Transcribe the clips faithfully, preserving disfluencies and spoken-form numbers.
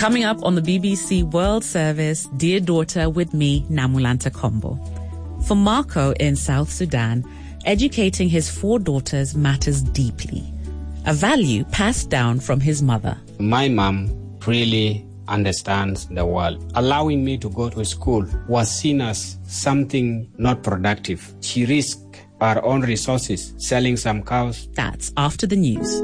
Coming up on the B B C World Service, Dear Daughter with me, Namulanta Kombo. For Marco in South Sudan, educating his four daughters matters deeply. A value passed down from his mother. My mom really understands the world. Allowing me to go to school was seen as something not productive. She risked her own resources, selling some cows. That's after the news.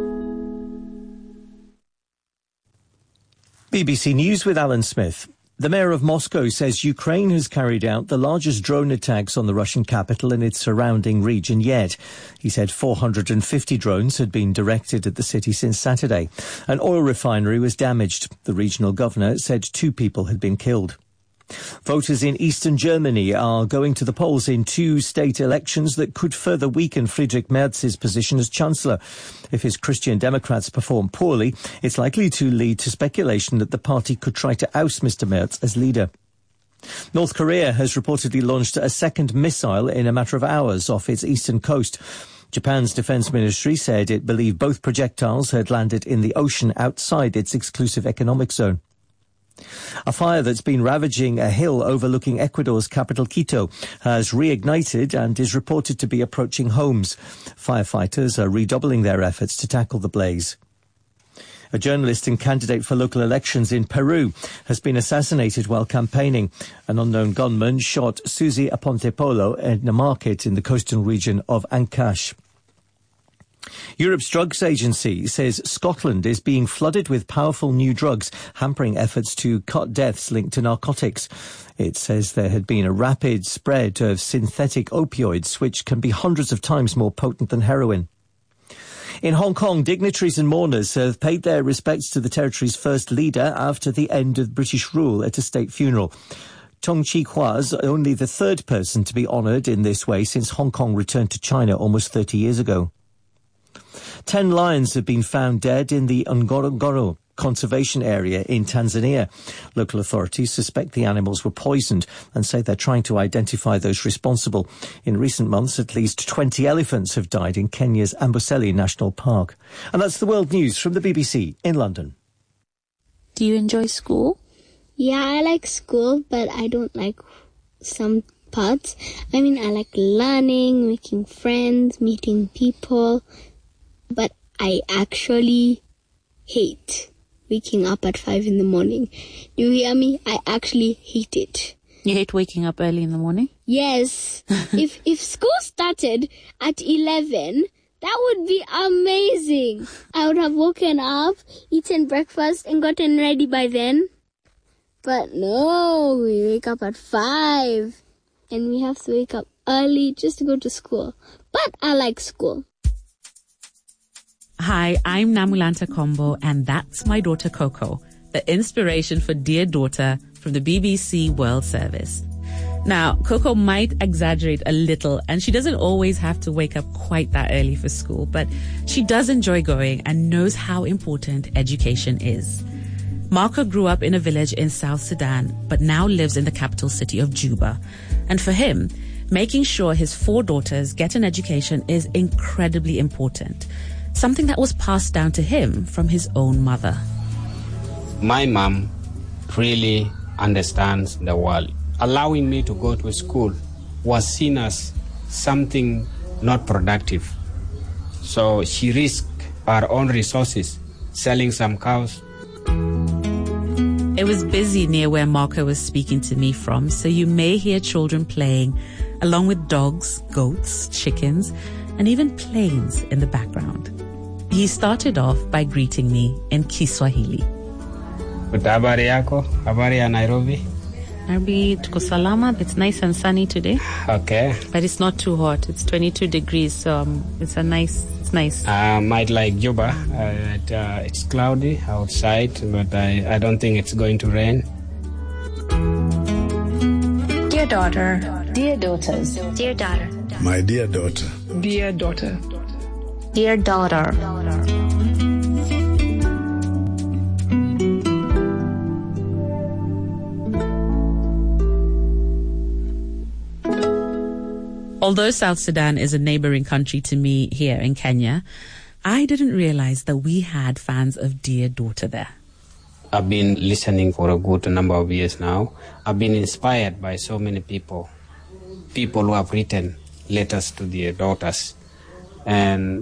B B C News with Alan Smith. The mayor of Moscow says Ukraine has carried out the largest drone attacks on the Russian capital and its surrounding region yet. He said four hundred fifty drones had been directed at the city since Saturday. An oil refinery was damaged. The regional governor said two people had been killed. Voters in eastern Germany are going to the polls in two state elections that could further weaken Friedrich Merz's position as Chancellor. If his Christian Democrats perform poorly, it's likely to lead to speculation that the party could try to oust Mister Merz as leader. North Korea has reportedly launched a second missile in a matter of hours off its eastern coast. Japan's defense ministry said it believed both projectiles had landed in the ocean outside its exclusive economic zone. A fire that's been ravaging a hill overlooking Ecuador's capital, Quito, has reignited and is reported to be approaching homes. Firefighters are redoubling their efforts to tackle the blaze. A journalist and candidate for local elections in Peru has been assassinated while campaigning. An unknown gunman shot Suzy Aponte Polo in a market in the coastal region of Ancash. Europe's drugs agency says Scotland is being flooded with powerful new drugs, hampering efforts to cut deaths linked to narcotics. It says there had been a rapid spread of synthetic opioids, which can be hundreds of times more potent than heroin. In Hong Kong, dignitaries and mourners have paid their respects to the territory's first leader after the end of British rule at a state funeral. Tong Chi Hua is only the third person to be honoured in this way since Hong Kong returned to China almost thirty years ago. Ten lions have been found dead in the Ngorongoro conservation area in Tanzania. Local authorities suspect the animals were poisoned and say they're trying to identify those responsible. In recent months, at least twenty elephants have died in Kenya's Amboseli National Park. And that's the world news from the B B C in London. Do you enjoy school? Yeah, I like school, but I don't like some parts. I mean, I like learning, making friends, meeting people. But I actually hate waking up at five in the morning. Do you hear me? I actually hate it. You hate waking up early in the morning? Yes. if if school started at eleven, that would be amazing. I would have woken up, eaten breakfast, and gotten ready by then. But no, we wake up at five. And we have to wake up early just to go to school. But I like school. Hi, I'm Namulanta Kombo, and that's my daughter Coco, the inspiration for Dear Daughter from the B B C World Service. Now, Coco might exaggerate a little, and she doesn't always have to wake up quite that early for school, but she does enjoy going and knows how important education is. Marco grew up in a village in South Sudan, but now lives in the capital city of Juba. And for him, making sure his four daughters get an education is incredibly important. Something that was passed down to him from his own mother. My mom really understands the world. Allowing me to go to school was seen as something not productive. So she risked her own resources, selling some cows. It was busy near where Marco was speaking to me from, so you may hear children playing, along with dogs, goats, chickens, and even planes in the background. He started off by greeting me in Kiswahili. Habari yako? Habari ya Nairobi? Nairobi, tuko salama. It's nice and sunny today. Okay. But it's not too hot. It's twenty-two degrees, so um, it's a nice, it's nice. I might like Juba. Uh, it, uh, it's cloudy outside, but I, I don't think it's going to rain. Dear daughter. Dear daughters. Dear daughter. My dear daughter. Dear daughter. Dear daughter. Although South Sudan is a neighboring country to me here in Kenya, I didn't realize that we had fans of Dear Daughter there. I've been listening for a good number of years now. I've been inspired by so many people, people who have written letters to their daughters. And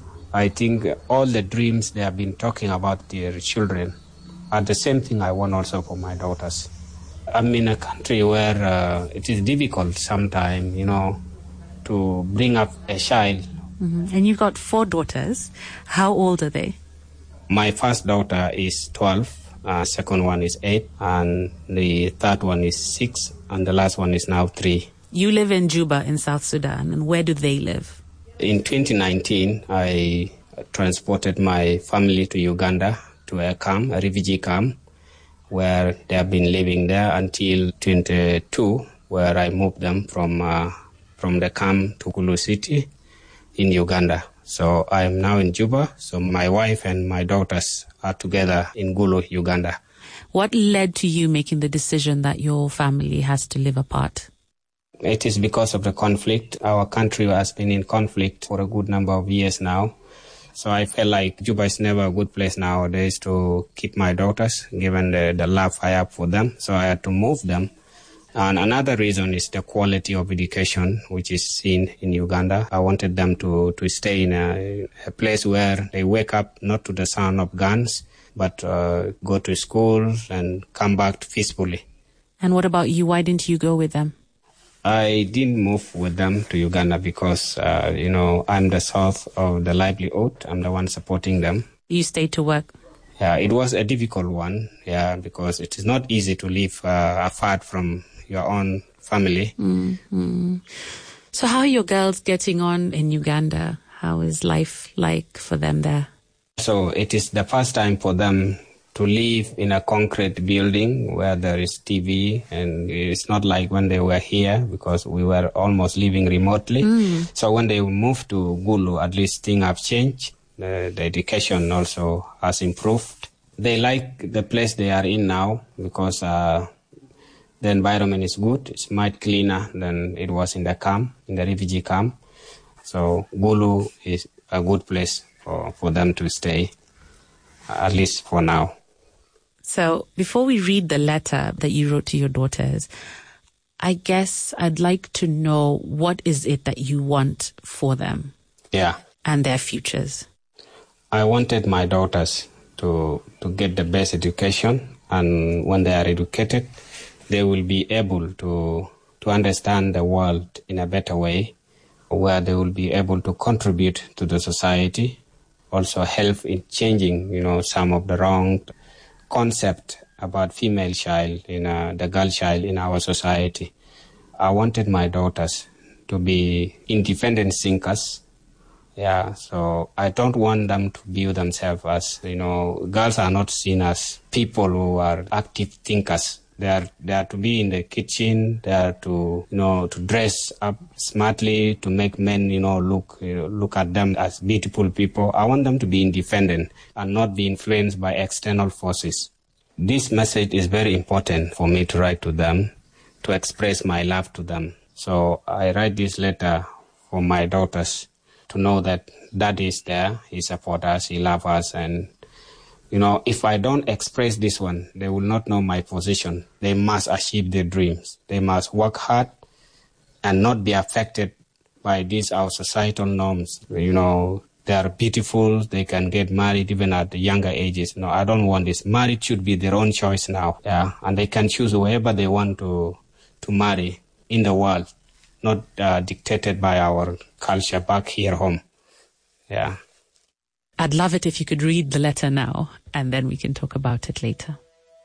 I think all the dreams they have been talking about their children are the same thing I want also for my daughters. I'm in a country where uh, it is difficult sometimes, you know, to bring up a child. Mm-hmm. And you've got four daughters. How old are they? My first daughter is twelve. Uh, second one is eight, and the third one is six, and the last one is now three. You live in Juba in South Sudan, and where do they live? In twenty nineteen, I transported my family to Uganda to a camp, a refugee camp, where they have been living there until twenty-two, where I moved them from uh, from the camp to Gulu City in Uganda. So I am now in Juba. So my wife and my daughters are together in Gulu, Uganda. What led to you making the decision that your family has to live apart? It is because of the conflict. Our country has been in conflict for a good number of years now. So I felt like Juba is never a good place nowadays to keep my daughters, given the, the love I have for them. So I had to move them. And another reason is the quality of education, which is seen in Uganda. I wanted them to, to stay in a, a place where they wake up not to the sound of guns, but uh, go to school and come back peacefully. And what about you? Why didn't you go with them? I didn't move with them to Uganda because, uh, you know, I'm the source of the livelihood. I'm the one supporting them. You stayed to work? Yeah, it was a difficult one, yeah, because it is not easy to live uh, apart from your own family. Mm-hmm. So how are your girls getting on in Uganda? How is life like for them there? So it is the first time for them to live in a concrete building where there is T V, and it's not like when they were here because we were almost living remotely. Mm. So when they moved to Gulu, at least things have changed. The, the education also has improved. They like the place they are in now because uh, the environment is good. It's much cleaner than it was in the camp, in the refugee camp. So Gulu is a good place for, for them to stay, at least for now. So before we read the letter that you wrote to your daughters, I guess I'd like to know what is it that you want for them? Yeah. And their futures. I wanted my daughters to, to get the best education, and when they are educated, they will be able to to understand the world in a better way, where they will be able to contribute to the society, also help in changing, you know, some of the wrong concept about female child, you know, the girl child in our society. I wanted my daughters to be independent thinkers. Yeah, so I don't want them to view themselves as, you know, girls are not seen as people who are active thinkers. They are, they are to be in the kitchen. They are to, you know, to dress up smartly, to make men, you know, look, you know, look at them as beautiful people. I want them to be independent and not be influenced by external forces. This message is very important for me to write to them, to express my love to them. So I write this letter for my daughters to know that Daddy is there, he supports us, he loves us, and you know, if I don't express this one, they will not know my position. They must achieve their dreams. They must work hard and not be affected by these our societal norms. You know, they are beautiful. They can get married even at the younger ages. No, I don't want this. Marriage should be their own choice now. Yeah, and they can choose whoever they want to to marry in the world, not uh, dictated by our culture back here home. Yeah. I'd love it if you could read the letter now, and then we can talk about it later.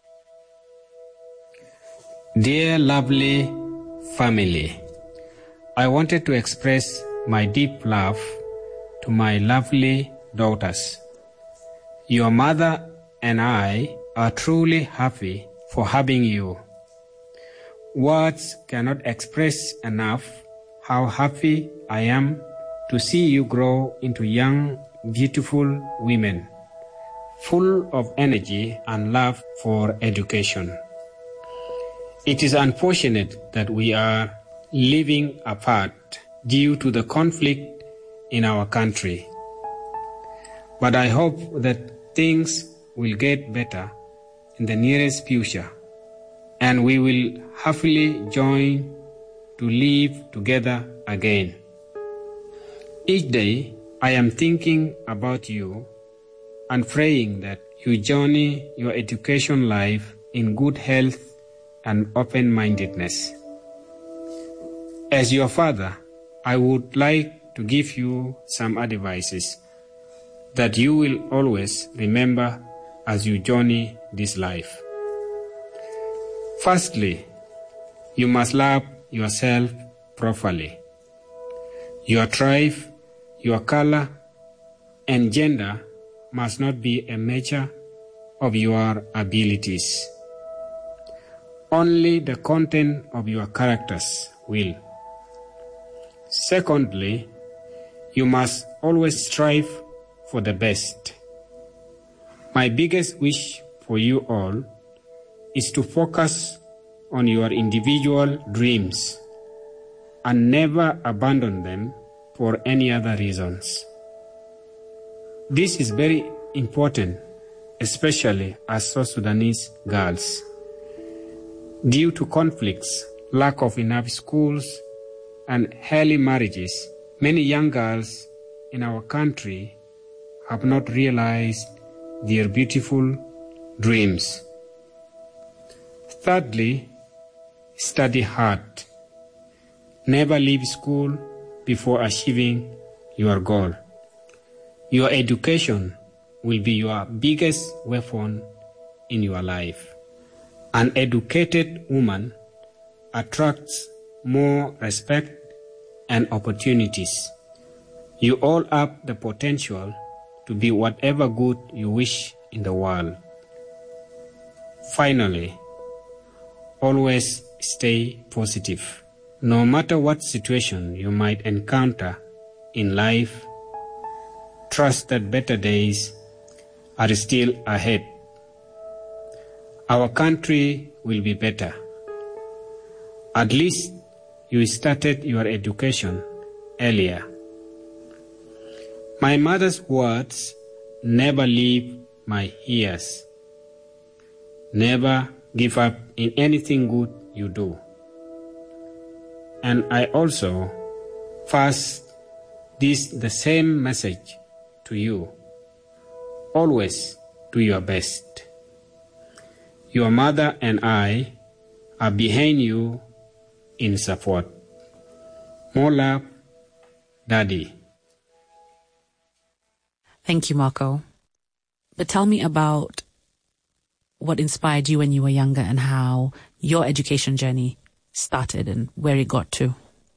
Dear lovely family, I wanted to express my deep love to my lovely daughters. Your mother and I are truly happy for having you. Words cannot express enough how happy I am to see you grow into young, beautiful women, full of energy and love for education. It is unfortunate that we are living apart due to the conflict in our country. But I hope that things will get better in the nearest future, and we will happily join to live together again. Each day, I am thinking about you and praying that you journey your education life in good health and open-mindedness. As your father, I would like to give you some advices that you will always remember as you journey this life. Firstly, you must love yourself properly. Your tribe, your color, and gender must not be a measure of your abilities. Only the content of your characters will. Secondly, you must always strive for the best. My biggest wish for you all is to focus on your individual dreams and never abandon them for any other reasons. This is very important, especially as South Sudanese girls. Due to conflicts, lack of enough schools, and early marriages, many young girls in our country have not realized their beautiful dreams. Thirdly, study hard. Never leave school before achieving your goal. Your education will be your biggest weapon in your life. An educated woman attracts more respect and opportunities. You all have the potential to be whatever good you wish in the world. Finally, always stay positive. No matter what situation you might encounter in life, trust that better days are still ahead. Our country will be better. At least you started your education earlier. My mother's words never leave my ears. Never give up in anything good you do. And I also pass this the same message to you. Always do your best. Your mother and I are behind you in support. More love, Daddy. Thank you, Marco. But tell me about what inspired you when you were younger and how your education journey started and where it got to.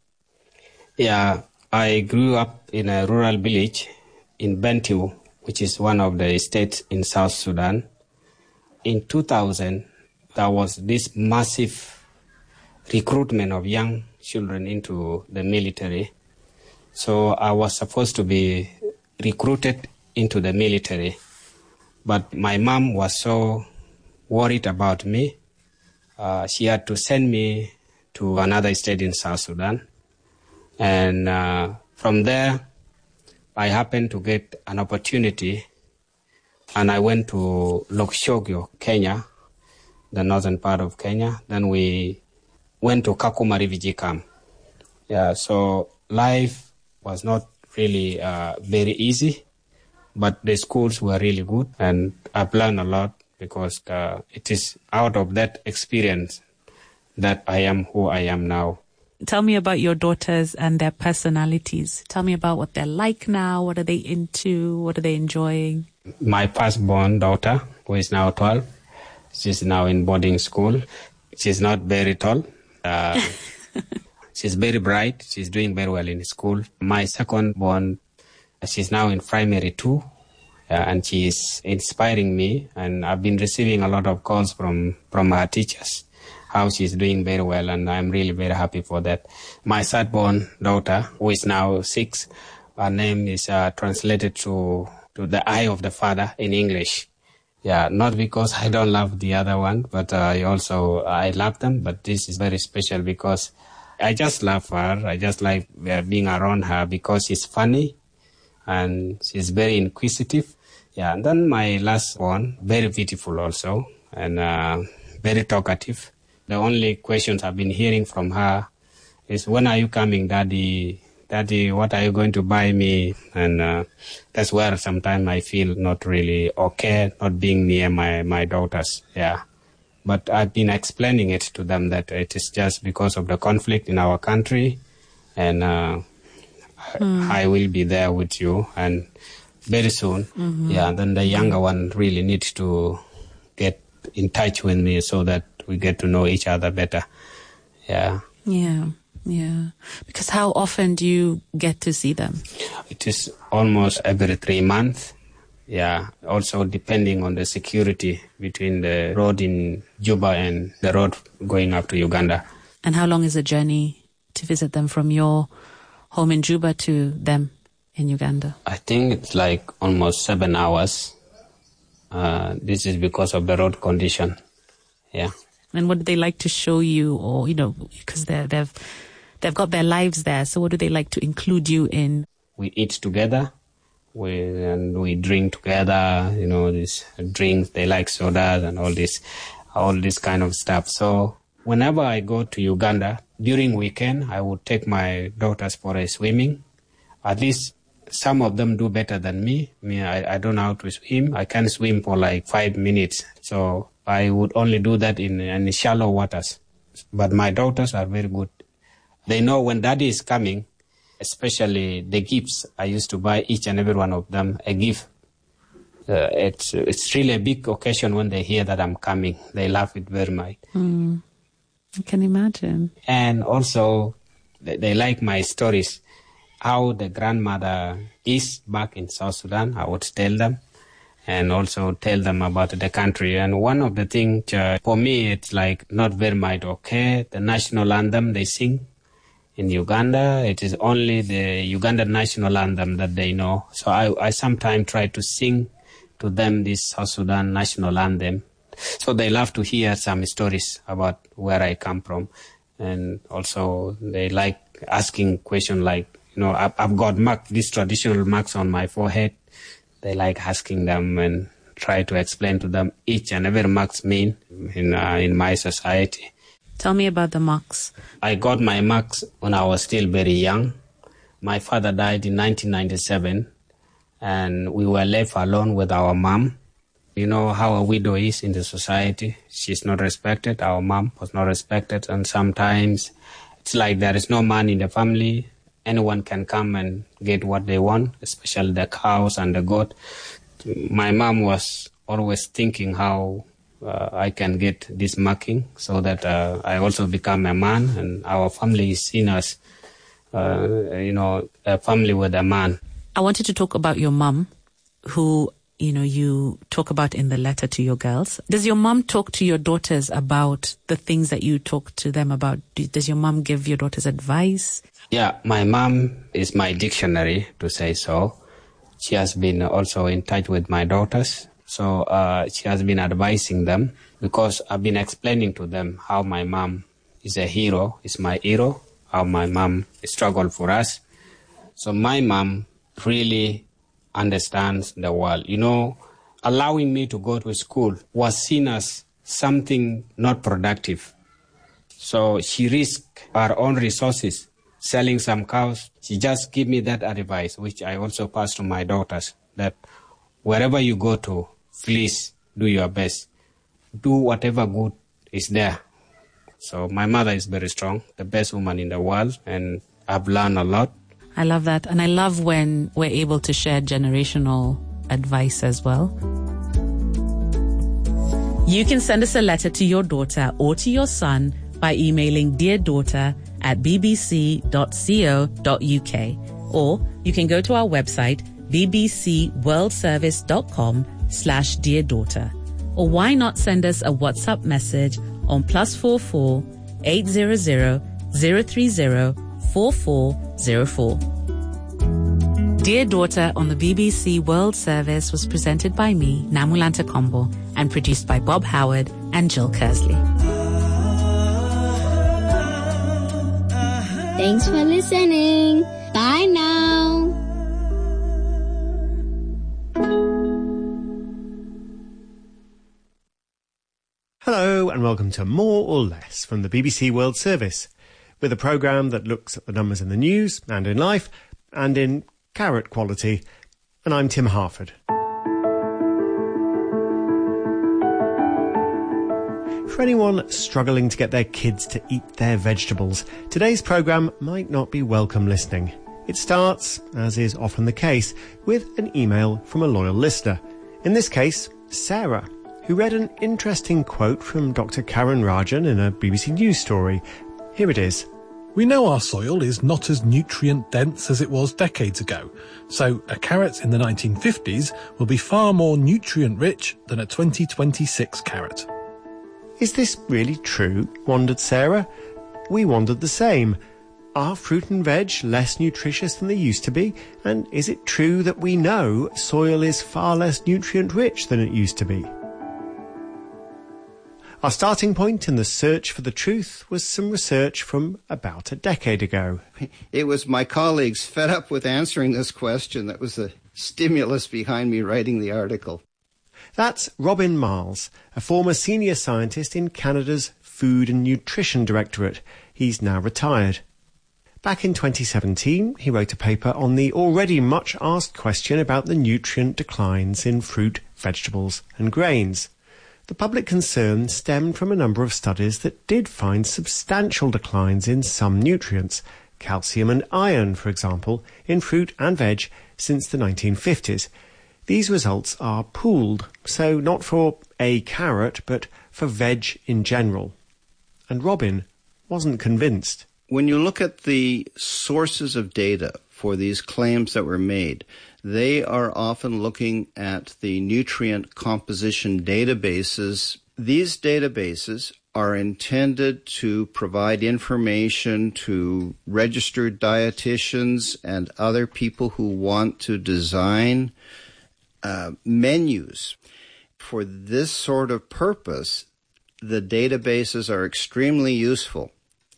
Yeah, I grew up in a rural village in Bentiu, which is one of the states in South Sudan. In two thousand, there was this massive recruitment of young children into the military. So I was supposed to be recruited into the military. But my mom was so worried about me. Uh, she had to send me to another state in South Sudan. And uh, from there, I happened to get an opportunity, and I went to Lokshogyo, Kenya, the northern part of Kenya. Then we went to Kakuma refugee camp. Yeah, so life was not really uh, very easy, but the schools were really good, and I've learned a lot because uh, it is out of that experience that I am who I am now. Tell me about your daughters and their personalities. Tell me about what they're like now. What are they into? What are they enjoying? My firstborn daughter, who is now twelve, she's now in boarding school. She's not very tall. Uh, she's very bright. She's doing very well in school. My second-born, she's now in primary two, uh, and she is inspiring me. And I've been receiving a lot of calls from, from her teachers, how she's doing very well, and I'm really very happy for that. My third-born daughter, who is now six, her name is uh, translated to, to the eye of the Father in English. Yeah, not because I don't love the other one, but uh, I also, I love them, but this is very special because I just love her. I just like uh, being around her because she's funny and she's very inquisitive. Yeah, and then my last one, very beautiful also. and uh, very talkative. The only questions I've been hearing from her is, when are you coming, Daddy? Daddy, what are you going to buy me? And uh, that's where sometimes I feel not really okay, not being near my, my daughters. Yeah. But I've been explaining it to them that it is just because of the conflict in our country, and uh, mm. I, I will be there with you, and very soon. Mm-hmm. Yeah, then the younger one really needs to get in touch with me so that we get to know each other better. Yeah. Yeah. Yeah. Because how often do you get to see them? It is almost every three months. Yeah. Also depending on the security between the road in Juba and the road going up to Uganda. And how long is the journey to visit them from your home in Juba to them in Uganda? I think it's like almost seven hours. Uh, this is because of the road condition. Yeah. And what do they like to show you, or, you know, because they're, they've, they've got their lives there. So what do they like to include you in? We eat together. We, and we drink together, you know, these drinks. They like sodas and all this, all this kind of stuff. So whenever I go to Uganda, during weekend, I would take my daughters for a swimming. At least some of them do better than me. Me, I, I don't know how to swim. I can swim for like five minutes. So I would only do that in, in shallow waters. But my daughters are very good. They know when Daddy is coming, especially the gifts. I used to buy each and every one of them a gift. Uh, it's it's really a big occasion when they hear that I'm coming. They love it very much. Mm, I can imagine. And also, they, they like my stories. How the grandmother is back in South Sudan, I would tell them. And also tell them about the country. And one of the things, uh, for me, it's like not very much okay. The national anthem they sing in Uganda, it is only the Ugandan national anthem that they know. So I, I sometimes try to sing to them this South Sudan national anthem. So they love to hear some stories about where I come from. And also they like asking questions like, you know, I've, I've got mark, these traditional marks on my forehead. They like asking them and try to explain to them each and every marks mean in uh, in my society. Tell me about the marks. I got my marks when I was still very young. My father died in nineteen ninety-seven, and we were left alone with our mom. You know how a widow is in the society. She's not respected. Our mom was not respected, and sometimes it's like there is no man in the family. Anyone can come and get what they want, especially the cows and the goat. My mom was always thinking how uh, I can get this marking so that uh, I also become a man, and our family is seen as, uh, you know, a family with a man. I wanted to talk about your mom, who, you know, you talk about in the letter to your girls. Does your mom talk to your daughters about the things that you talk to them about? Does your mom give your daughters advice? Yeah, my mom is my dictionary, to say so. She has been also in touch with my daughters. So uh, she has been advising them, because I've been explaining to them how my mom is a hero, is my hero, how my mom struggled for us. So my mom really understands the world. You know, allowing me to go to school was seen as something not productive. So she risked her own resources, selling some cows. She just gave me that advice, which I also pass to my daughters, that wherever you go to, please do your best. Do whatever good is there. So my mother is very strong, the best woman in the world, and I've learned a lot. I love that. And I love when we're able to share generational advice as well. You can send us a letter to your daughter or to your son by emailing dear daughter at b b c dot co dot u k, or you can go to our website b b c world service dot com slash dear daughter. Or why not send us a WhatsApp message on plus four four eight zero zero zero three zero four four zero four. Dear Daughter on the B B C World Service was presented by me, Namulanta Kombo, and produced by Bob Howard and Jill Kersley. Thanks for listening. Bye now. Hello and welcome to More or Less from the B B C World Service, with a programme that looks at the numbers in the news and in life and in carrot quality. And I'm Tim Harford. For anyone struggling to get their kids to eat their vegetables, today's programme might not be welcome listening. It starts, as is often the case, with an email from a loyal listener. In this case, Sarah, who read an interesting quote from Doctor Karen Rajan in a B B C News story. Here it is. We know our soil is not as nutrient-dense as it was decades ago, so a carrot in the nineteen fifties will be far more nutrient-rich than a twenty twenty-six carrot. Is this really true? Wondered Sarah. We wondered the same. Are fruit and veg less nutritious than they used to be? And is it true that we know soil is far less nutrient-rich than it used to be? Our starting point in the search for the truth was some research from about a decade ago. It was my colleagues fed up with answering this question that was the stimulus behind me writing the article. That's Robin Marles, a former senior scientist in Canada's Food and Nutrition Directorate. He's now retired. Back in twenty seventeen, he wrote a paper on the already much asked question about the nutrient declines in fruit, vegetables and grains. The public concern stemmed from a number of studies that did find substantial declines in some nutrients, calcium and iron, for example, in fruit and veg since the nineteen fifties. These results are pooled, so not for a carrot, but for veg in general. And Robin wasn't convinced. When you look at the sources of data for these claims that were made, they are often looking at the nutrient composition databases. These databases are intended to provide information to registered dietitians and other people who want to design uh, menus. For this sort of purpose, the databases are extremely useful.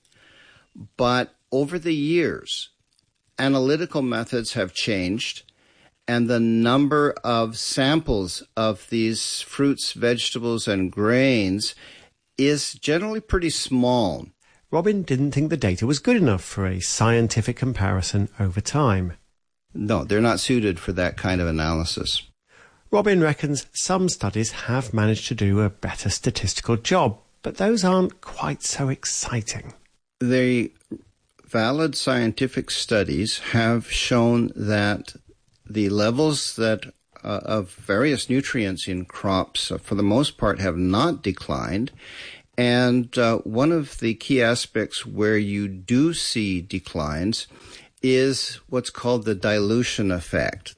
But over the years, analytical methods have changed, and the number of samples of these fruits, vegetables, and grains is generally pretty small. Robin didn't think the data was good enough for a scientific comparison over time. No, they're not suited for that kind of analysis. Robin reckons some studies have managed to do a better statistical job, but those aren't quite so exciting. The valid scientific studies have shown that the levels that uh, of various nutrients in crops, uh, for the most part, have not declined. And uh, one of the key aspects where you do see declines is what's called the dilution effect.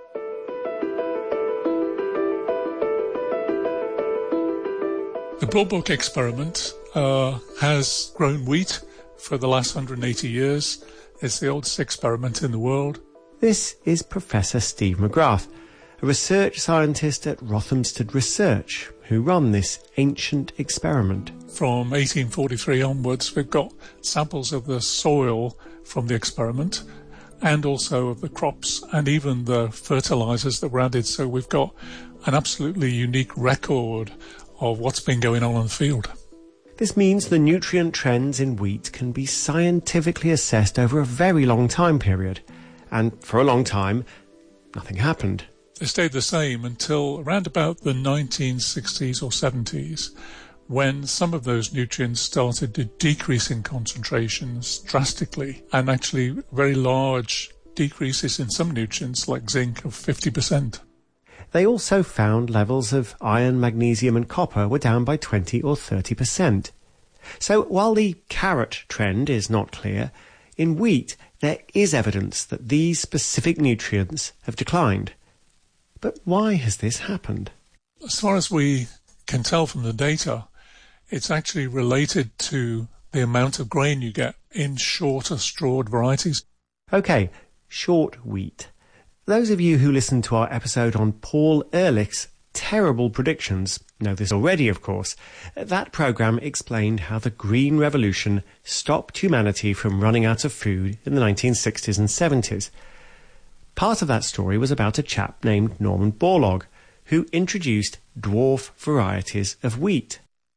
The Blue Book experiment uh, has grown wheat for the last one hundred eighty years. It's the oldest experiment in the world. This is Professor Steve McGrath, a research scientist at Rothamsted Research, who run this ancient experiment. From eighteen forty-three onwards, we've got samples of the soil from the experiment and also of the crops and even the fertilizers that were added. So we've got an absolutely unique record of what's been going on in the field. This means the nutrient trends in wheat can be scientifically assessed over a very long time period. And for a long time, nothing happened. They stayed the same until around about the nineteen sixties or seventies, when some of those nutrients started to decrease in concentrations drastically, and actually very large decreases in some nutrients like zinc of fifty percent. They also found levels of iron, magnesium and copper were down by twenty or thirty percent. So while the carrot trend is not clear, in wheat there is evidence that these specific nutrients have declined. But why has this happened? As far as we can tell from the data, it's actually related to the amount of grain you get in shorter strawed varieties. OK, short wheat. Those of you who listened to our episode on Paul Ehrlich's terrible predictions know this already, of course. That programme explained how the Green Revolution stopped humanity from running out of food in the nineteen sixties and seventies. Part of that story was about a chap named Norman Borlaug, who introduced dwarf varieties of wheat.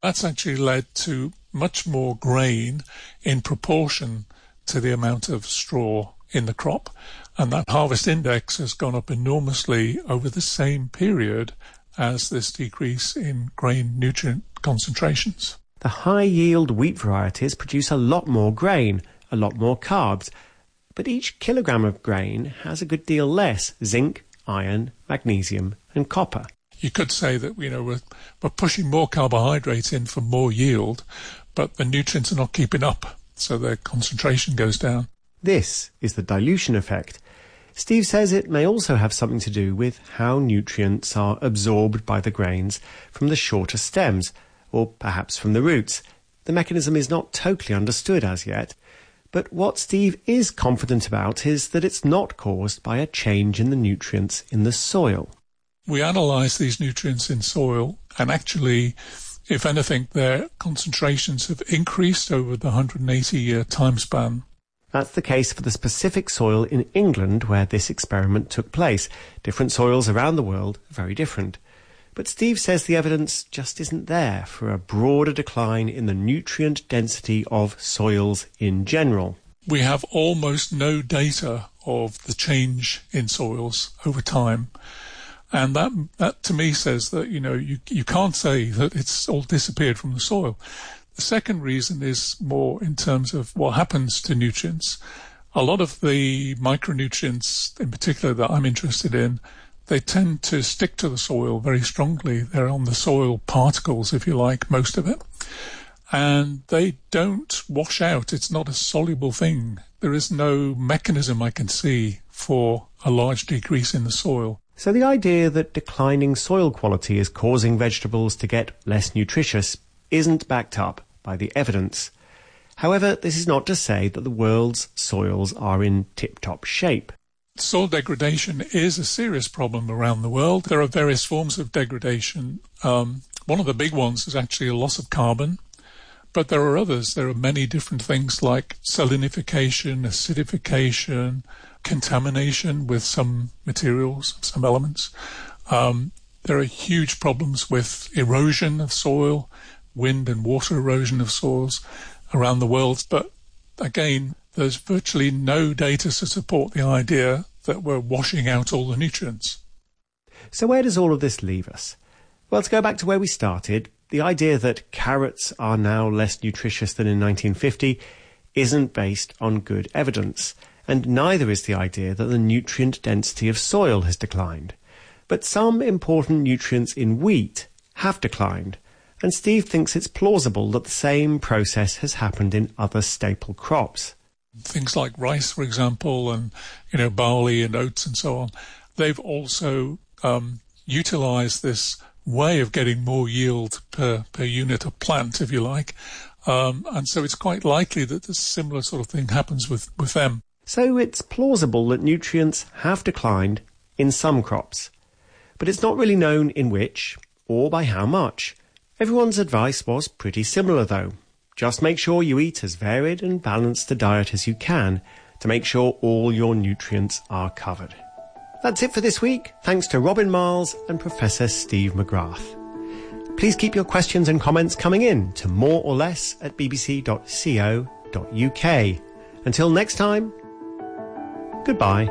That's actually led to much more grain in proportion to the amount of straw in the crop. And that harvest index has gone up enormously over the same period as this decrease in grain nutrient concentrations. The high-yield wheat varieties produce a lot more grain, a lot more carbs, but each kilogram of grain has a good deal less zinc, iron, magnesium and copper. You could say that, you know, we're, we're pushing more carbohydrates in for more yield, but the nutrients are not keeping up, so their concentration goes down. This is the dilution effect. Steve says it may also have something to do with how nutrients are absorbed by the grains from the shorter stems, or perhaps from the roots. The mechanism is not totally understood as yet, but what Steve is confident about is that it's not caused by a change in the nutrients in the soil. We analyse these nutrients in soil, and actually, if anything, their concentrations have increased over the one hundred eighty year time span. That's the case for the specific soil in England where this experiment took place. Different soils around the world are very different. But Steve says the evidence just isn't there for a broader decline in the nutrient density of soils in general. We have almost no data of the change in soils over time. And that, that to me says that, you know, you, you can't say that it's all disappeared from the soil. The second reason is more in terms of what happens to nutrients. A lot of the micronutrients in particular that I'm interested in, they tend to stick to the soil very strongly. They're on the soil particles, if you like, most of it. And they don't wash out. It's not a soluble thing. There is no mechanism I can see for a large decrease in the soil. So the idea that declining soil quality is causing vegetables to get less nutritious isn't backed up by the evidence. However, this is not to say that the world's soils are in tip-top shape. Soil degradation is a serious problem around the world. There are various forms of degradation. Um, one of the big ones is actually a loss of carbon, but there are others. There are many different things like salinification, acidification, contamination with some materials, some elements. Um, there are huge problems with erosion of soil, wind and water erosion of soils around the world. But again, there's virtually no data to support the idea that we're washing out all the nutrients. So where does all of this leave us? Well, to go back to where we started, the idea that carrots are now less nutritious than in nineteen fifty isn't based on good evidence, and neither is the idea that the nutrient density of soil has declined. But some important nutrients in wheat have declined, and Steve thinks it's plausible that the same process has happened in other staple crops. Things like rice, for example, and you know barley and oats and so on, they've also um, utilised this way of getting more yield per, per unit of plant, if you like. Um, and so it's quite likely that this similar sort of thing happens with, with them. So it's plausible that nutrients have declined in some crops. But it's not really known in which, or by how much. Everyone's advice was pretty similar, though. Just make sure you eat as varied and balanced a diet as you can to make sure all your nutrients are covered. That's it for this week. Thanks to Robin Miles and Professor Steve McGrath. Please keep your questions and comments coming in to more or less at b b c dot co dot u k. Until next time, goodbye.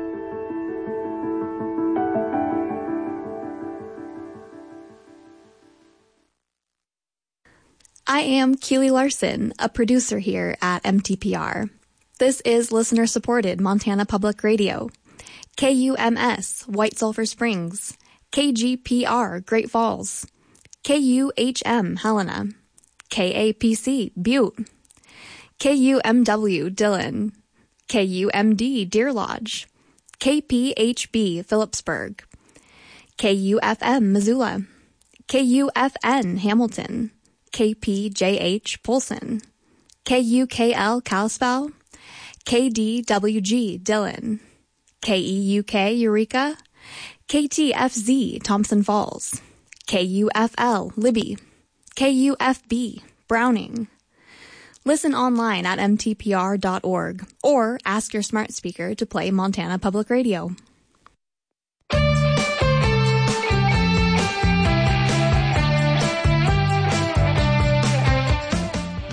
I am Keely Larson, a producer here at M T P R. This is listener-supported Montana Public Radio. K U M S, White Sulphur Springs. K G P R, Great Falls. K U H M, Helena. K A P C, Butte. K U M W, Dillon. K U M D, Deer Lodge. K P H B, Phillipsburg. K U F M, Missoula. K U F N, Hamilton. K P J H, Polson. K U K L, Kalispell. K D W G, Dillon. K E U K, Eureka. K T F Z, Thompson Falls. K U F L, Libby. K U F B, Browning. Listen online at m t p r dot org or ask your smart speaker to play Montana Public Radio.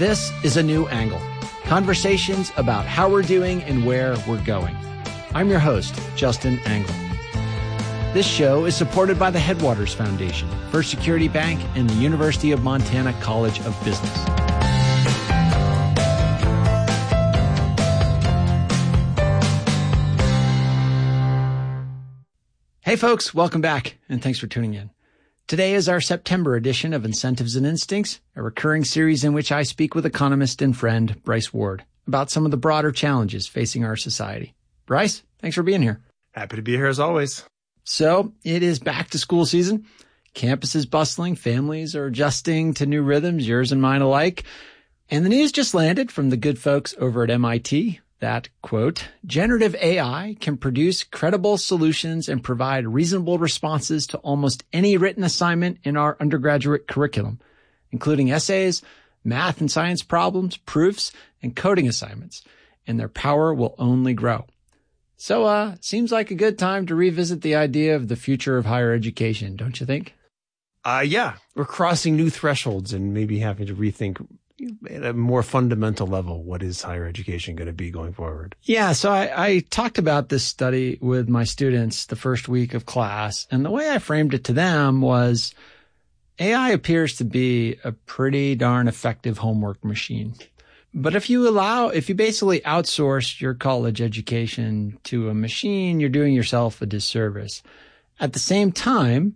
This is A New Angle, conversations about how we're doing and where we're going. I'm your host, Justin Angle. This show is supported by the Headwaters Foundation, First Security Bank, and the University of Montana College of Business. Hey folks, welcome back, and thanks for tuning in. Today is our September edition of Incentives and Instincts, a recurring series in which I speak with economist and friend Bryce Ward about some of the broader challenges facing our society. Bryce, thanks for being here. Happy to be here as always. So, it is back to school season. Campus is bustling, families are adjusting to new rhythms, yours and mine alike. And the news just landed from the good folks over at M I T that, quote, generative A I can produce credible solutions and provide reasonable responses to almost any written assignment in our undergraduate curriculum, including essays, math and science problems, proofs, and coding assignments. And their power will only grow. So, uh, seems like a good time to revisit the idea of the future of higher education, don't you think? Uh, yeah, we're crossing new thresholds and maybe having to rethink at a more fundamental level, what is higher education going to be going forward? Yeah, so I, I talked about this study with my students the first week of class, and the way I framed it to them was A I appears to be a pretty darn effective homework machine. But if you allow, if you basically outsource your college education to a machine, you're doing yourself a disservice. At the same time,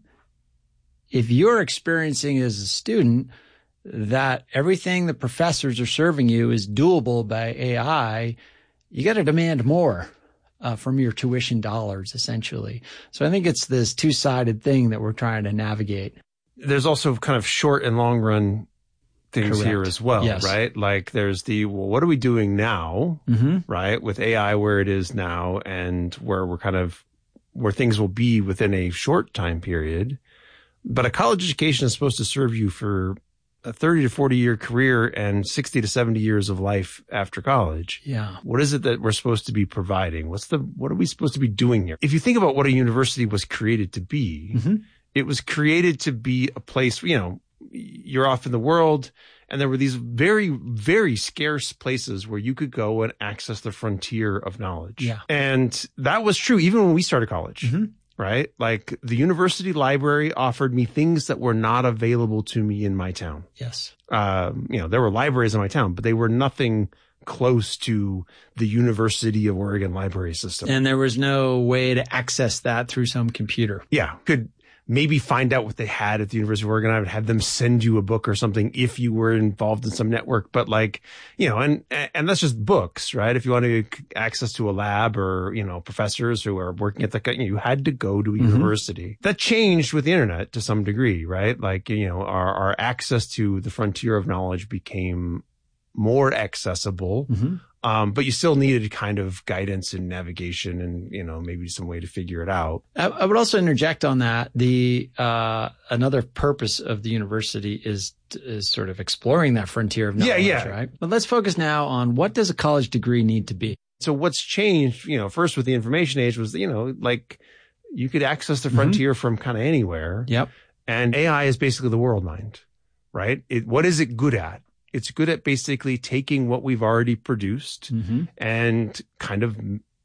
if you're experiencing as a student that everything the professors are serving you is doable by A I, you got to demand more uh, from your tuition dollars, essentially. So I think it's this two-sided thing that we're trying to navigate. There's also kind of short and long run things Correct. Here as well, Yes. right? Like there's the, well, what are we doing now, mm-hmm. right? With A I where it is now and where we're kind of, where things will be within a short time period. But a college education is supposed to serve you for a thirty to forty year career and sixty to seventy years of life after college. Yeah. What is it that we're supposed to be providing? What's the, what are we supposed to be doing here? If you think about what a university was created to be, mm-hmm. it was created to be a place, you know, you're off in the world and there were these very, very scarce places where you could go and access the frontier of knowledge. Yeah. And that was true even when we started college. Mm-hmm. Right? Like the university library offered me things that were not available to me in my town. Yes. Um, you know, there were libraries in my town, but they were nothing close to the University of Oregon library system. And there was no way to access that through some computer. Yeah. Could maybe find out what they had at the University of Oregon. I would have them send you a book or something if you were involved in some network. But like, you know, and, and that's just books, right? If you want to get access to a lab or, you know, professors who are working at the, you know, you had to go to a Mm-hmm. university. That changed with the internet to some degree, right? Like, you know, our, our access to the frontier of knowledge became more accessible. Mm-hmm. Um, but you still needed kind of guidance and navigation and, you know, maybe some way to figure it out. I, I would also interject on that. The, uh, another purpose of the university is, is sort of exploring that frontier of knowledge, Yeah, yeah. right? But let's focus now on what does a college degree need to be? So what's changed, you know, first with the information age was, you know, like you could access the frontier mm-hmm. from kind of anywhere. Yep. And A I is basically the world mind, right? It, what is it good at? It's good at basically taking what we've already produced mm-hmm. and kind of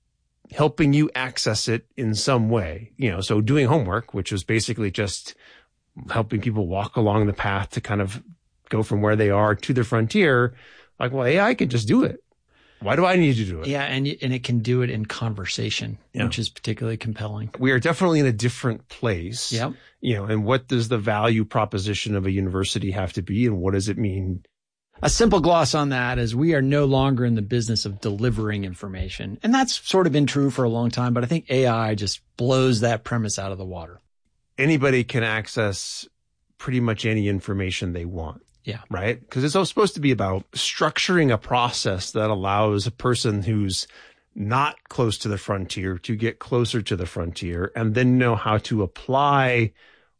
helping you access it in some way. You know, so doing homework, which was basically just helping people walk along the path to kind of go from where they are to the frontier. Like, well, A I can just do it. Why do I need to do it? Yeah, and and it can do it in conversation, yeah. which is particularly compelling. We are definitely in a different place. Yep. You know, and what does the value proposition of a university have to be, and what does it mean? A simple gloss on that is we are no longer in the business of delivering information. And that's sort of been true for a long time, but I think A I just blows that premise out of the water. Anybody can access pretty much any information they want. Yeah. Right? Because it's all supposed to be about structuring a process that allows a person who's not close to the frontier to get closer to the frontier and then know how to apply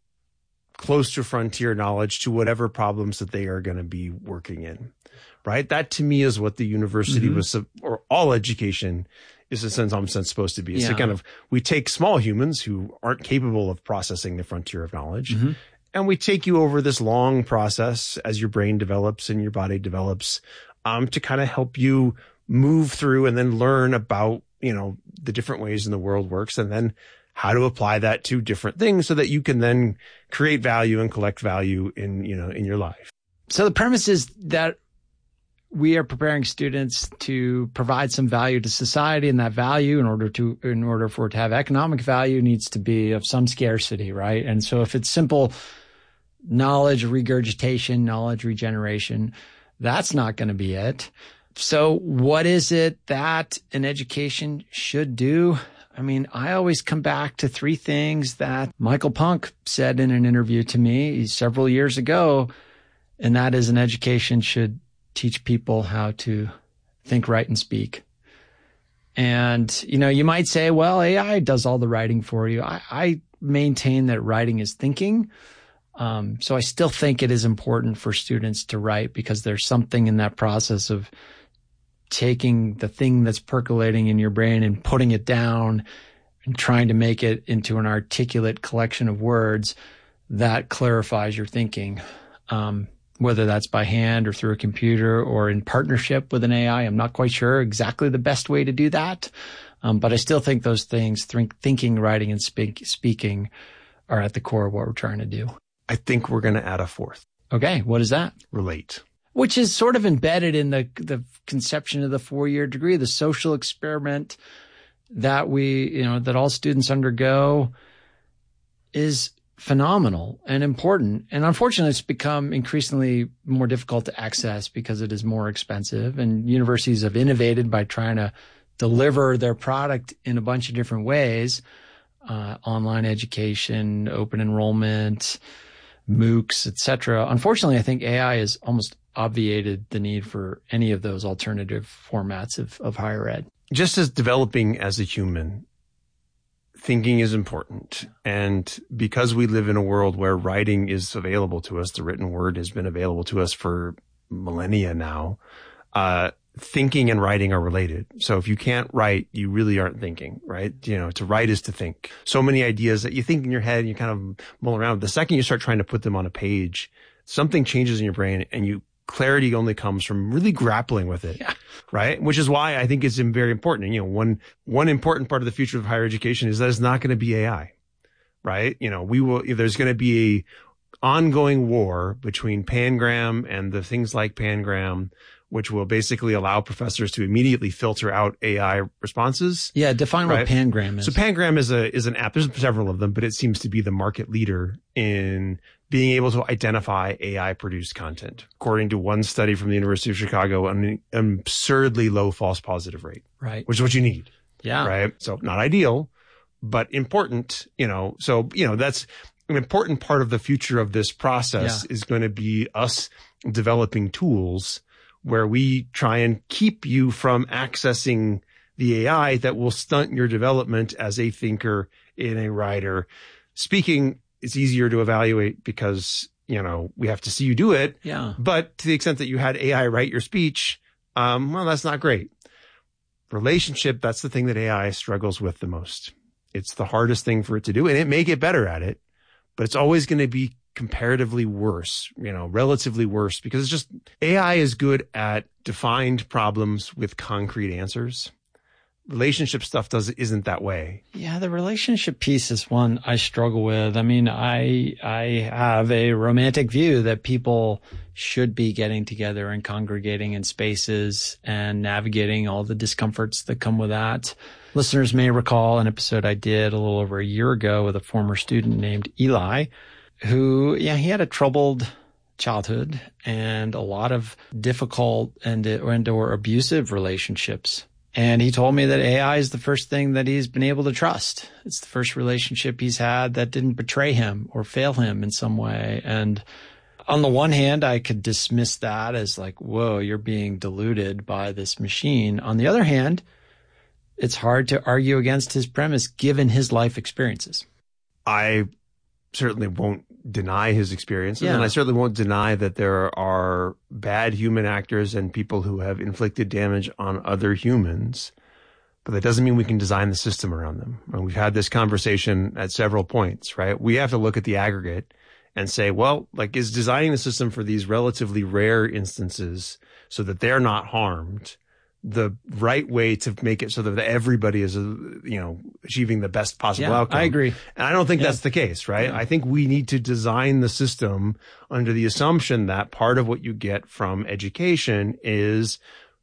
close to frontier knowledge to whatever problems that they are going to be working in. Right? That to me is what the university mm-hmm. was, or all education is in some sense supposed to be. It's yeah. a kind of, we take small humans who aren't capable of processing the frontier of knowledge. Mm-hmm. And we take you over this long process as your brain develops and your body develops, um, to kind of help you move through and then learn about, you know, the different ways in the world works, and then how to apply that to different things so that you can then create value and collect value in, you know, in your life. So the premise is that we are preparing students to provide some value to society, and that value, in order to, in order for it to have economic value, needs to be of some scarcity, right? And so if it's simple knowledge regurgitation, knowledge regeneration, that's not going to be it. So what is it that an education should do? I mean, I always come back to three things that Michael Punk said in an interview to me several years ago, and that is an education should teach people how to think, write, and speak. And, you know, you might say, well, A I does all the writing for you. I, I maintain that writing is thinking. Um, so I still think it is important for students to write, because there's something in that process of taking the thing that's percolating in your brain and putting it down and trying to make it into an articulate collection of words that clarifies your thinking. Um, whether that's by hand or through a computer or in partnership with an A I, I'm not quite sure exactly the best way to do that. Um, but I still think those things, think, thinking, writing, and speak, speaking are at the core of what we're trying to do. I think we're going to add a fourth. Okay. What is that? Relate. Which is sort of embedded in the the conception of the four-year degree, the social experiment that we, you know, that all students undergo is phenomenal and important. And unfortunately, it's become increasingly more difficult to access because it is more expensive. And universities have innovated by trying to deliver their product in a bunch of different ways, uh, online education, open enrollment, MOOCs, et cetera. Unfortunately, I think A I is almost obviated the need for any of those alternative formats of, of higher ed. Just as developing as a human, thinking is important. And because we live in a world where writing is available to us, the written word has been available to us for millennia now, uh, thinking and writing are related. So if you can't write, you really aren't thinking, right? You know, to write is to think. So many ideas that you think in your head and you kind of mull around. The second you start trying to put them on a page, something changes in your brain, and you clarity only comes from really grappling with it, yeah. Right? Which is why I think it's very important. And, you know, one, one important part of the future of higher education is that it's not going to be A I, right? You know, we will, if there's going to be a ongoing war between Pangram and the things like Pangram, which will basically allow professors to immediately filter out A I responses. Yeah. Define right? what Pangram is. So Pangram is a, is an app. There's several of them, but it seems to be the market leader in being able to identify A I produced content. According to one study from the University of Chicago, an absurdly low false positive rate. Right. Which is what you need. Yeah. Right. So not ideal, but important, you know, so, you know, that's an important part of the future of this process yeah. is going to be us developing tools where we try and keep you from accessing the A I that will stunt your development as a thinker and a writer. Speaking, it's easier to evaluate because, you know, we have to see you do it. Yeah. But to the extent that you had A I write your speech, um, well, that's not great. Relationship, that's the thing that A I struggles with the most. It's the hardest thing for it to do, and it may get better at it, but it's always going to be comparatively worse, you know, relatively worse, because it's just A I is good at defined problems with concrete answers. Relationship stuff does isn't that way. Yeah, the relationship piece is one I struggle with. I mean, I I have a romantic view that people should be getting together and congregating in spaces and navigating all the discomforts that come with that. Listeners may recall an episode I did a little over a year ago with a former student named Eli, who, yeah, he had a troubled childhood and a lot of difficult and, and or abusive relationships. And he told me that A I is the first thing that he's been able to trust. It's the first relationship he's had that didn't betray him or fail him in some way. And on the one hand, I could dismiss that as like, whoa, you're being deluded by this machine. On the other hand, it's hard to argue against his premise given his life experiences. I certainly won't deny his experiences. Yeah. And I certainly won't deny that there are bad human actors and people who have inflicted damage on other humans. But that doesn't mean we can design the system around them. And we've had this conversation at several points, right? We have to look at the aggregate and say, well, like, is designing the system for these relatively rare instances so that they're not harmed the right way to make it so that everybody is, you know, achieving the best possible yeah, outcome? I agree. And I don't think yeah. that's the case, right? Yeah. I think we need to design the system under the assumption that part of what you get from education is,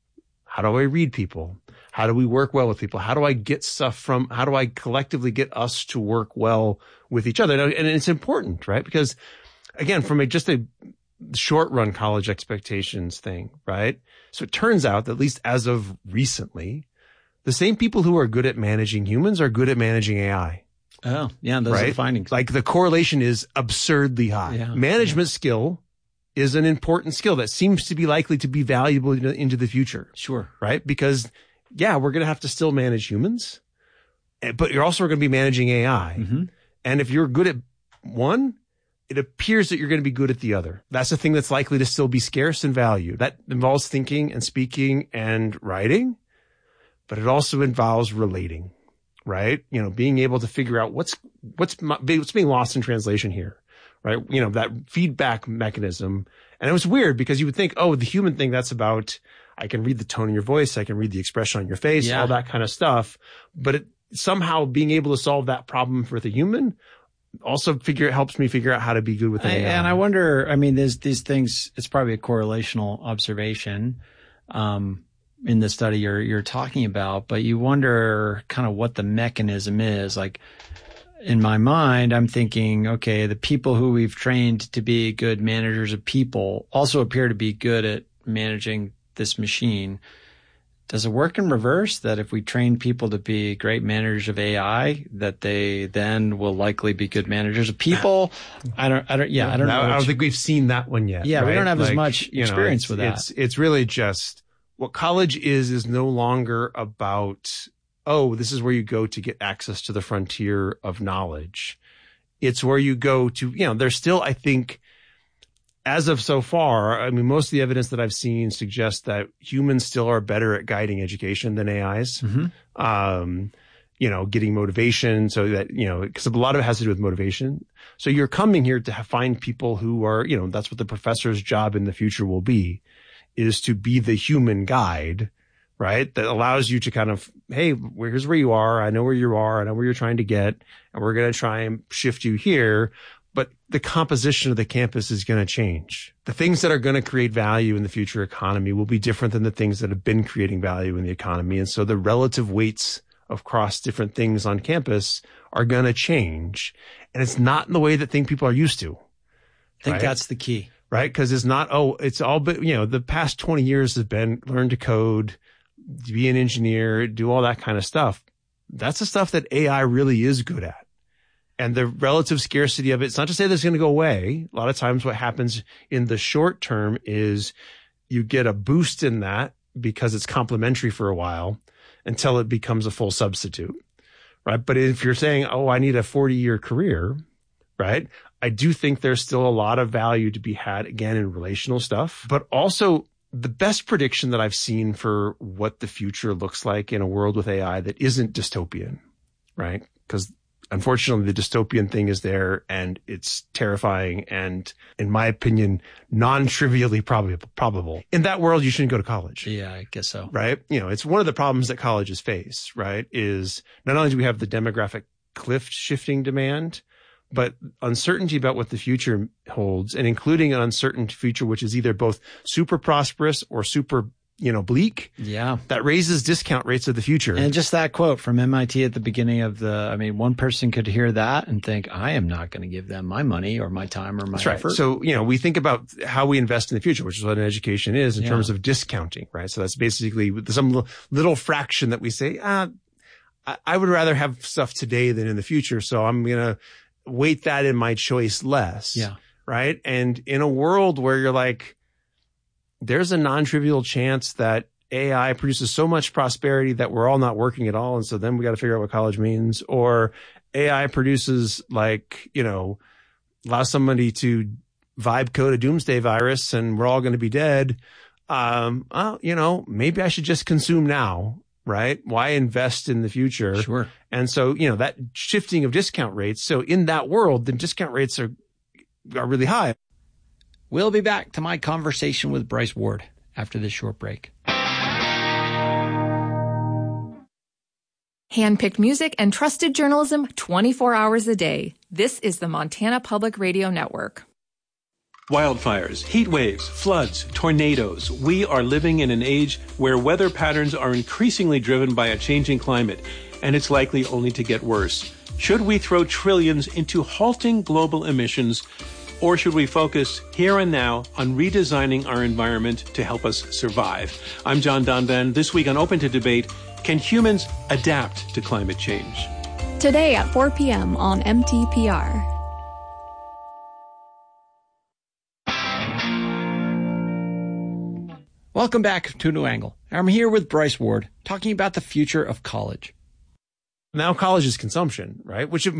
how do I read people? How do we work well with people? How do I get stuff from, how do I collectively get us to work well with each other? And it's important, right? Because again, from a, just a short run college expectations thing, right? So it turns out that at least as of recently, the same people who are good at managing humans are good at managing A I. Oh, yeah. Those right? are the findings. Like the correlation is absurdly high. Yeah, Management yeah. skill is an important skill that seems to be likely to be valuable into the future. Sure. Right? Because yeah, we're going to have to still manage humans, but you're also going to be managing A I. Mm-hmm. And if you're good at one, it appears that you're going to be good at the other. That's the thing that's likely to still be scarce in value. That involves thinking and speaking and writing, but it also involves relating, right? You know, being able to figure out what's, what's, what's being lost in translation here, right? You know, that feedback mechanism. And it was weird because you would think, oh, the human thing, that's about, I can read the tone in your voice. I can read the expression on your face, yeah. all that kind of stuff. But it, somehow being able to solve that problem for the human also figure helps me figure out how to be good with A I. I, and I wonder, I mean, there's these things, it's probably a correlational observation, um, in the study you're, you're talking about, but you wonder kind of what the mechanism is. Like in my mind, I'm thinking, okay, the people who we've trained to be good managers of people also appear to be good at managing this machine. Does it work in reverse that if we train people to be great managers of A I, that they then will likely be good managers of people? I don't, I don't, yeah, I don't know. I don't which, think we've seen that one yet. Yeah, right? we don't have like, as much experience you know, it's, with that. It's, it's really just what college is, is no longer about, oh, this is where you go to get access to the frontier of knowledge. It's where you go to, you know, there's still, I think, as of so far, I mean, most of the evidence that I've seen suggests that humans still are better at guiding education than A Is. Mm-hmm. Um, you know, getting motivation so that, you know, because a lot of it has to do with motivation. So you're coming here to find people who are, you know, that's what the professor's job in the future will be, is to be the human guide, right? That allows you to kind of, hey, here's where you are. I know where you are. I know where you're trying to get, and we're going to try and shift you here. But the composition of the campus is going to change. The things that are going to create value in the future economy will be different than the things that have been creating value in the economy. And so the relative weights across different things on campus are going to change. And it's not in the way that think people are used to. I think right? that's the key. Right? Because it's not, oh, it's all, but you know, the past twenty years have been learn to code, be an engineer, do all that kind of stuff. That's the stuff that A I really is good at. And the relative scarcity of it, it's not to say that it's going to go away. A lot of times what happens in the short term is you get a boost in that because it's complementary for a while until it becomes a full substitute, right? But if you're saying, oh, I need a forty year career, right? I do think there's still a lot of value to be had, again, in relational stuff, but also the best prediction that I've seen for what the future looks like in a world with A I that isn't dystopian, right? Because unfortunately, the dystopian thing is there and it's terrifying and, in my opinion, non-trivially prob- probable. In that world, you shouldn't go to college. Yeah, I guess so. Right? You know, it's one of the problems that colleges face, right? Is not only do we have the demographic cliff shifting demand, but uncertainty about what the future holds, and including an uncertain future, which is either both super prosperous or super, you know, bleak. Yeah. That raises discount rates of the future. And just that quote from M I T at the beginning of the, I mean, one person could hear that and think, I am not going to give them my money or my time or my That's right. effort. So, you know, we think about how we invest in the future, which is what an education is in Yeah. terms of discounting, right? So that's basically some little fraction that we say, ah, I would rather have stuff today than in the future. So I'm going to weight that in my choice less. Yeah. Right. And in a world where you're like, there's a non-trivial chance that A I produces so much prosperity that we're all not working at all. And so then we got to figure out what college means. Or A I produces, like, you know, allows somebody to vibe code a doomsday virus and we're all going to be dead. Um, well, you know, maybe I should just consume now. Right? Why invest in the future? Sure. And so, you know, that shifting of discount rates. So in that world, then discount rates are are really high. We'll be back to my conversation with Bryce Ward after this short break. Handpicked music and trusted journalism twenty-four hours a day. This is the Montana Public Radio Network. Wildfires, heat waves, floods, tornadoes. We are living in an age where weather patterns are increasingly driven by a changing climate, and it's likely only to get worse. Should we throw trillions into halting global emissions, or should we focus here and now on redesigning our environment to help us survive? I'm John Donvan. This week on Open to Debate, can humans adapt to climate change? Today at four p.m. on M T P R. Welcome back to New Angle. I'm here with Bryce Ward, talking about the future of college. Now college is consumption, right? Which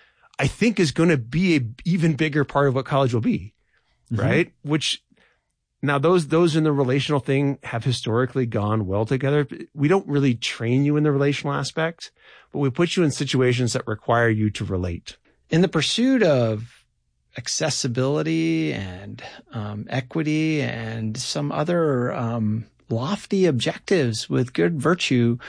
I think is going to be an even bigger part of what college will be, mm-hmm. right? Which now those those in the relational thing have historically gone well together. We don't really train you in the relational aspect, but we put you in situations that require you to relate. In the pursuit of accessibility and um, equity and some other um, lofty objectives with good virtue,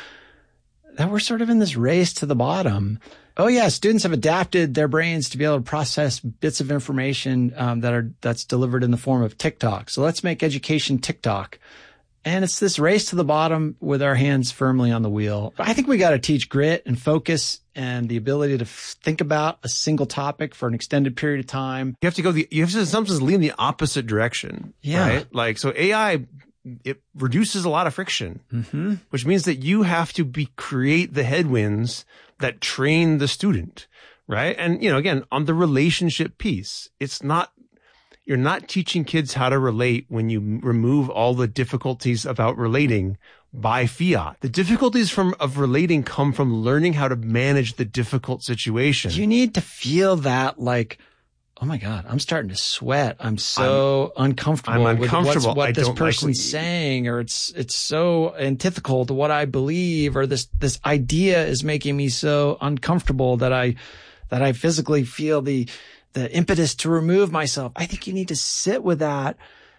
that we're sort of in this race to the bottom. Oh yeah, students have adapted their brains to be able to process bits of information um, that are that's delivered in the form of TikTok. So let's make education TikTok. And it's this race to the bottom with our hands firmly on the wheel. I think we got to teach grit and focus and the ability to f- think about a single topic for an extended period of time. You have to go the you have to sometimes lean the opposite direction. Yeah. Right? Like so A I, it reduces a lot of friction, mm-hmm. which means that you have to be create the headwinds that train the student, right? And, you know, again, on the relationship piece, it's not, you're not teaching kids how to relate when you remove all the difficulties about relating by fiat. The difficulties from of relating come from learning how to manage the difficult situation. You need to feel that like, oh my God, I'm starting to sweat. I'm so I'm, uncomfortable, I'm uncomfortable with what's, what I this don't person's like saying, or it's it's so antithetical to what I believe, or this this idea is making me so uncomfortable that I that I physically feel the the impetus to remove myself. I think you need to sit with that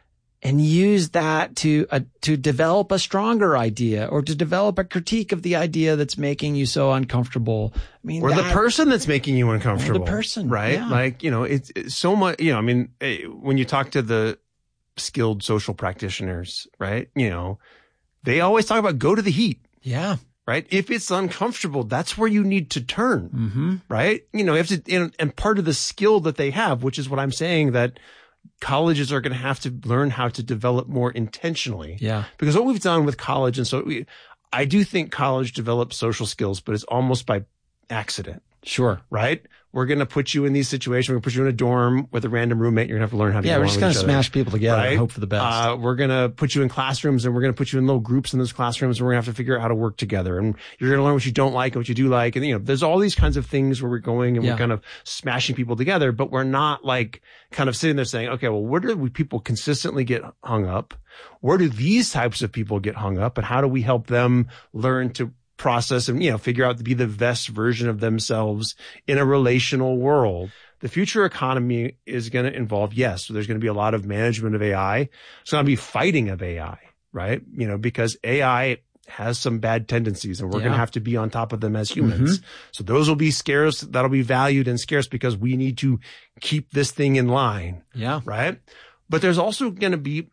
and use that to uh, to develop a stronger idea, or to develop a critique of the idea that's making you so uncomfortable. I mean, or that, the person that's making you uncomfortable. The person, right? Yeah. Like, you know, it's, it's so much. You know, I mean, when you talk to the skilled social practitioners, right? You know, they always talk about go to the heat. Yeah. Right? If it's uncomfortable, that's where you need to turn. Mm-hmm. Right? You know, you have to, and, and part of the skill that they have, which is what I'm saying, that colleges are going to have to learn how to develop more intentionally. Yeah. Because what we've done with college, and so we, I do think college develops social skills, but it's almost by accident. Sure. Right? We're going to put you in these situations. We're going to put you in a dorm with a random roommate. You're going to have to learn how to yeah, get we're along just going to smash other, people together right? and hope for the best. Uh, we're going to put you in classrooms, and we're going to put you in little groups in those classrooms, and we're going to have to figure out how to work together. And you're going to learn what you don't like and what you do like. And, you know, there's all these kinds of things where we're going and yeah. we're kind of smashing people together, but we're not like kind of sitting there saying, okay, well, where do we people consistently get hung up? Where do these types of people get hung up? And how do we help them learn to process and, you know, figure out to be the best version of themselves in a relational world? The future economy is going to involve, yes, so there's going to be a lot of management of A I. It's going to be fighting of A I, right? You know, because A I has some bad tendencies, and we're yeah. going to have to be on top of them as humans. Mm-hmm. So those will be scarce. That'll be valued and scarce because we need to keep this thing in line. Yeah. Right. But there's also going to be,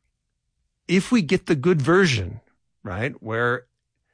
if we get the good version, right, where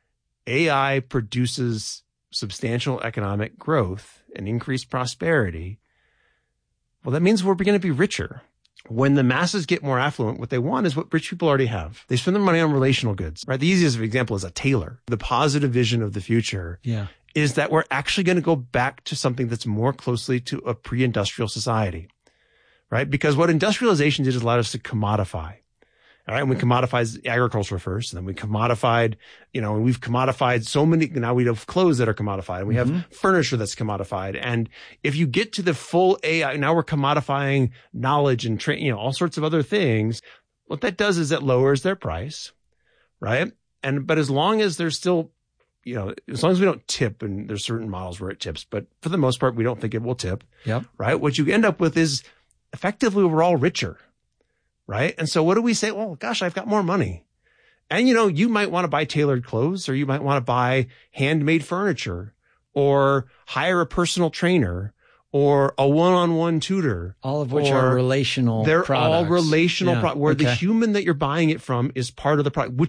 A I produces substantial economic growth and increased prosperity, well, that means we're going to be richer. When the masses get more affluent, what they want is what rich people already have. They spend their money on relational goods, right? The easiest example is a tailor. The positive vision of the future yeah. is that we're actually going to go back to something that's more closely to a pre-industrial society, right? Because what industrialization did is allowed us to commodify. All right. And we commodified agriculture first, and then we commodified, you know, and we've commodified so many, now we have clothes that are commodified, and we mm-hmm. have furniture that's commodified. And if you get to the full A I, now we're commodifying knowledge and tra- you know, all sorts of other things. What that does is it lowers their price, right? And, but as long as there's still, you know, as long as we don't tip, and there's certain models where it tips, but for the most part, we don't think it will tip. Yep. Right. What you end up with is effectively we're all richer, right? And so what do we say? Well, gosh, I've got more money. And, you know, you might want to buy tailored clothes, or you might want to buy handmade furniture, or hire a personal trainer, or a one-on-one tutor. All of which are relational They're products. all relational, Yeah, pro- where okay. the human that you're buying it from is part of the product, which